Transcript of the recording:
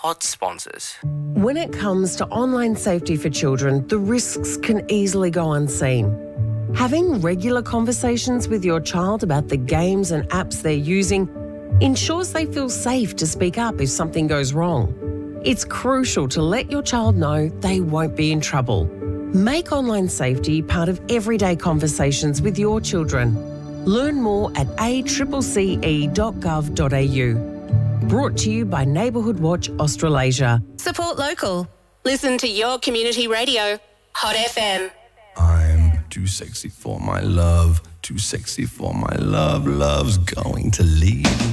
Hot sponsors. When it comes to online safety for children, the risks can easily go unseen. Having regular conversations with your child about the games and apps they're using ensures they feel safe to speak up if something goes wrong. It's crucial to let your child know they won't be in trouble. Make online safety part of everyday conversations with your children. Learn more at accce.gov.au. Brought to you by Neighbourhood Watch Australasia. Support local. Listen to your community radio. Hot FM. I'm too sexy for my love. Too sexy for my love. Love's going to leave.